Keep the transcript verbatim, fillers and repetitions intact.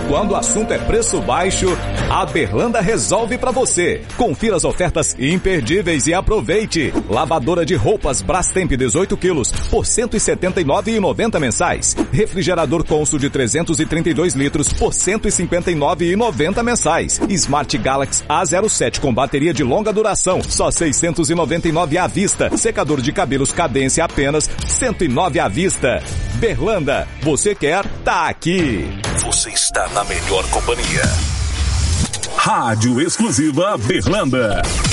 Quando o assunto é preço baixo, a Berlanda resolve pra você. Confira as ofertas imperdíveis e aproveite. Lavadora de roupas Brastemp dezoito quilos por cento e setenta e nove reais e noventa centavos mensais. Refrigerador Consul de trezentos e trinta e dois litros por cento e cinquenta e nove reais e noventa centavos mensais. Smart Galaxy A zero sete com bateria de longa duração, só seiscentos e noventa e nove reais à vista. Secador de cabelos Cadência apenas cento e nove reais à vista. Berlanda, você quer? Tá aqui. Você está na melhor companhia. Rádio exclusiva Berlanda.